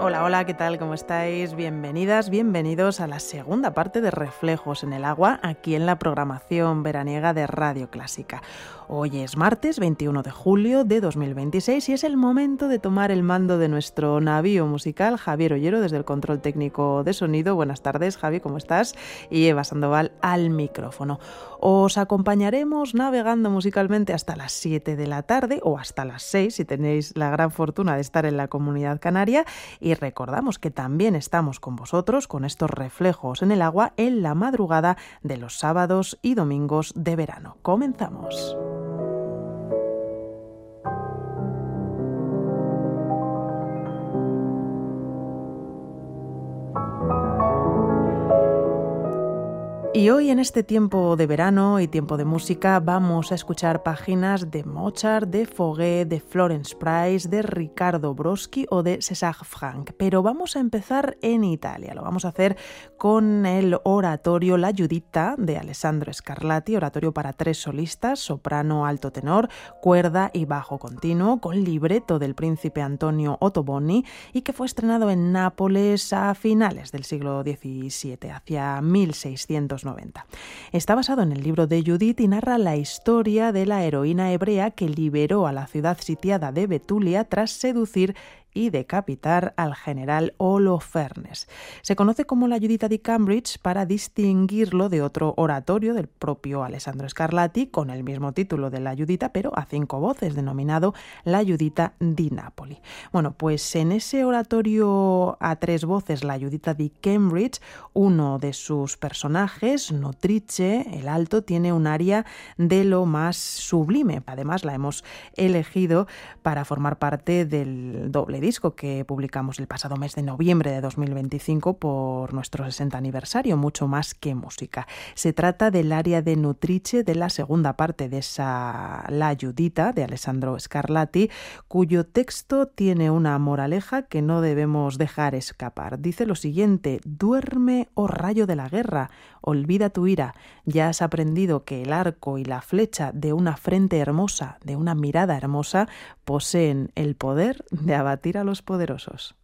Hola, hola, ¿qué tal? ¿Cómo estáis? Bienvenidas, bienvenidos a la segunda parte de Reflejos en el Agua, aquí en la programación veraniega de Radio Clásica. Hoy es martes 21 de julio de 2026 y es el momento de tomar el mando de nuestro navío musical. Javier Ollero desde el control técnico de sonido. Buenas tardes, Javi, ¿cómo estás? Y Eva Sandoval al micrófono. Os acompañaremos navegando musicalmente hasta las 7 de la tarde o hasta las 6 si tenéis la gran fortuna de estar en la Comunidad Canaria. Y recordamos que también estamos con vosotros con estos reflejos en el agua en la madrugada de los sábados y domingos de verano. Comenzamos. Y hoy en este tiempo de verano y tiempo de música vamos a escuchar páginas de Mozart, de Fauré, de Florence Price, de Riccardo Broschi o de César Franck. Pero vamos a empezar en Italia. Lo vamos a hacer con el oratorio La Giuditta de Alessandro Scarlatti, oratorio para 3 solistas, soprano, alto tenor, cuerda y bajo continuo, con libreto del príncipe Antonio Ottoboni y que fue estrenado en Nápoles a finales del siglo XVII, hacia 1690. Está basado en el libro de Judith y narra la historia de la heroína hebrea que liberó a la ciudad sitiada de Betulia tras seducir y decapitar al general Holofernes. Se conoce como la Giuditta di Cambridge para distinguirlo de otro oratorio del propio Alessandro Scarlatti con el mismo título de la Giuditta, pero a 5 voces, denominado la Giuditta di Napoli. Bueno, pues en ese oratorio a 3 voces, la Giuditta di Cambridge, uno de sus personajes, Nutrice, el alto, tiene un aria de lo más sublime. Además, la hemos elegido para formar parte del doble disco que publicamos el pasado mes de noviembre de 2025 por nuestro 60 aniversario, Mucho más que música. Se trata del aria de Nutrice de la segunda parte de esa La Giuditta de Alessandro Scarlatti, cuyo texto tiene una moraleja que no debemos dejar escapar. Dice lo siguiente: duerme, oh rayo de la guerra, olvida tu ira, ya has aprendido que el arco y la flecha de una frente hermosa, de una mirada hermosa, poseen el poder de abatir a los poderosos.